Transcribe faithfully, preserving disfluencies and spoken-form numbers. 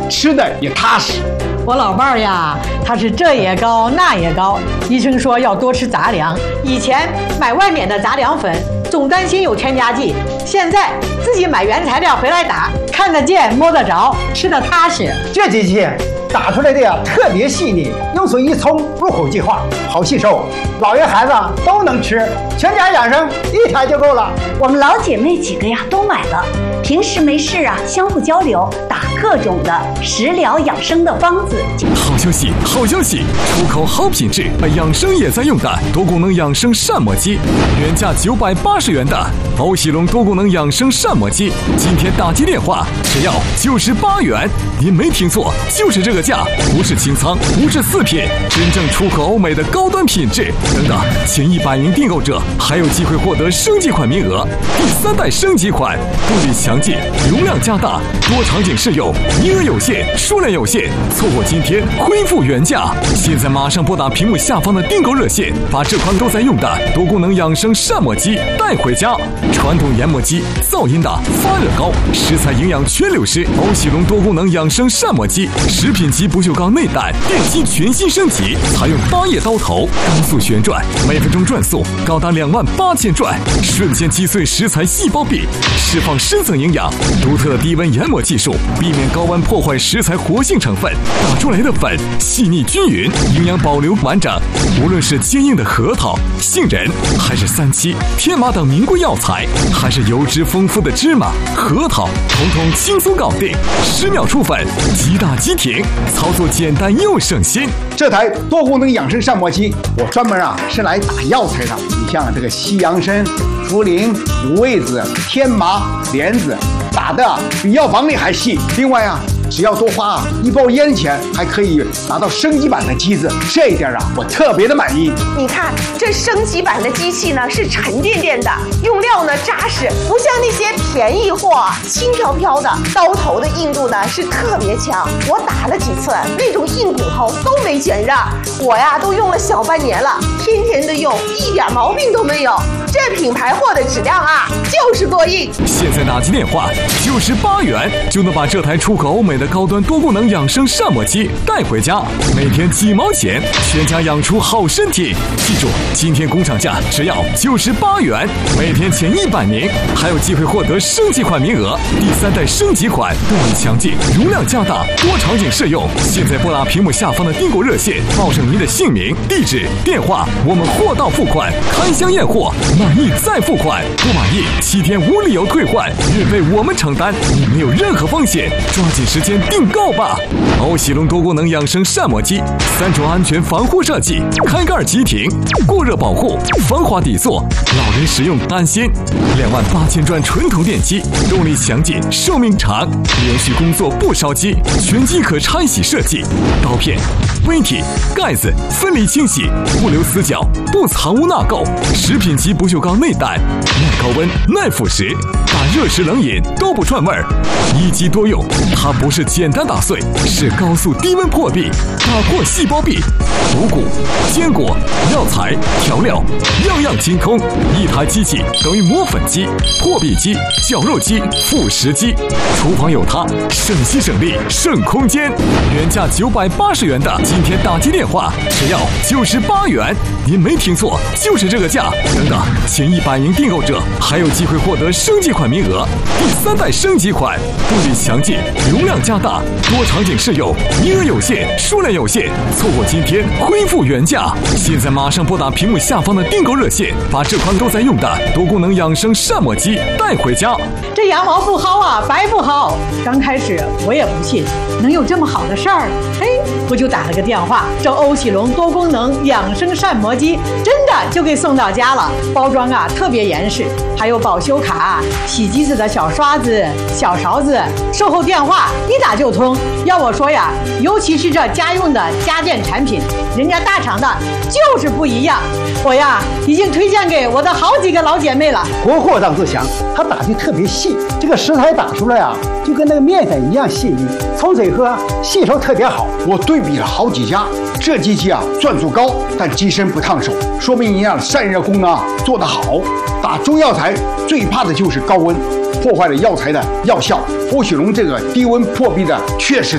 吃的也踏实。 我老伴儿呀，他是这也高那也高，医生说要多吃杂粮。以前买外面的杂粮粉，总担心有添加剂，现在自己买原材料回来打，看得见摸得着，吃得踏实。 这机器打出来的呀特别细腻，又属于葱入口即化，好吸收，老爷孩子都能吃，全家养生一台就够了。 我们老姐妹几个呀都买了，平时没事啊相互交流，打各种的食疗养生的方子。 好消息，好消息！出口好品质，养生也在用的多功能养生膳摩机，原价九百八十元的欧喜龙多功能养生膳摩机，今天打击电话只要九十八元。您没听错，就是这个价，不是清仓，不是四品，真正出口欧美的高端品质。等等，前一百名订购者还有机会获得升级款名额，第三代升级款，动力强劲，容量加大，多场景适用，名额有限，数量有限，错过今天恢复原价。现在马上拨打屏幕下方的订购热线，把这款都在用的多功能养生膳摩机带回家。传统研磨机噪音大，发热高，食材营养全流失。欧喜龙多功能养生膳摩机，食品级不锈钢内胆，电机全新升级，采用八叶刀头，高速旋转，每分钟转速高达两万八千转，瞬间击碎食材细胞壁，释放深层营养。独特的低温研磨技术，避免高温破坏食材活性成分，打出来的粉细腻均匀，营养保留完整。无论是坚硬的核桃、杏仁，还是三七、天麻等名贵药材，还是油脂丰富的芝麻、核桃，统统轻松搞定，十秒出粉，即打即停，操作简单又省心。 这台多功能养生膳摩机，我专门啊是来打药材的。你像这个西洋参、茯苓、五味子、天麻、莲子，打的比药房里还细。另外啊，只要多花啊一包烟钱，还可以拿到升级版的机子，这一点啊我特别的满意。 你看这升级版的机器呢是沉甸甸的，用料呢扎实，不像那些便宜货轻飘飘的，刀头的硬度呢是特别强。我打了几次，那种硬骨头都没卷上。我呀都用了小半年了，天天的用，一点毛病都没有。这品牌货的质量啊就是过硬。 现在打击电话九十八元就能把这台出口欧美的高端多功能养生膳摩机带回家，每天几毛钱，全家养出好身体。记住，今天工厂价只要九十八元，每天前一百名还有机会获得升级款名额，第三代升级款，动力强劲，容量加大，多场景适用。现在拨打屏幕下方的订购热线，报上您的姓名、地址、电话，我们货到付款，开箱验货，满意再付款，不满意七天无理由退换，运费我们承担，你没有任何风险，抓紧时间订购吧！欧喜龙多功能养生膳摩机，三重安全防护设计，开盖即停，过热保护，防滑底座，老人使用安心。两万八千转纯铜电机，动力强劲，寿命长，连续工作不烧机，全机可拆洗设计，刀片、杯体、盖子分离清洗，不留死角，不藏污纳垢。食品级不锈钢内胆，耐高温，耐腐蚀，打热食冷饮都不串味儿。一机多用，它不是简单打碎，是高速低温破壁，打破细胞壁。五谷、坚果、药材、调料，样样精通。一台机器等于磨粉机、破壁机、绞肉机、副食机。厨房有它，省心省力省空间。原价九百八十元的，今天打击电话只要九十八元。您没听错，就是这个价。等等，前一百名订购者还有机会获得升级款名额，第三代升级款，动力强劲，容量加大，多场景适用，名额有限，数量有限，错过今天恢复原价。现在马上拨打屏幕下方的订购热线，把这款都在用的多功能养生膳摩机带回家。 这羊毛不薅啊，白不薅。刚开始我也不信能有这么好的事儿，哎，我就打了个电话，这欧喜龙多功能养生膳摩机真的就给送到家了，包装啊特别严实，还有保修卡、洗机子的小刷子、小勺子，售后电话一打就通。要我说呀，尤其是这家用的家电产品，人家大厂的就是不一样。我呀已经推荐给我的好几个老姐妹了。 国货当自强，它打的特别细，这个食材打出来啊，就跟那个面粉一样细腻，冲水喝吸收特别好。我对比了好几家，这机器啊转速高，但机身不烫手，说明营养散热功能啊做得好。打中药材最怕的就是高温，破坏了药材的药效。欧喜龙这个低温破壁的确实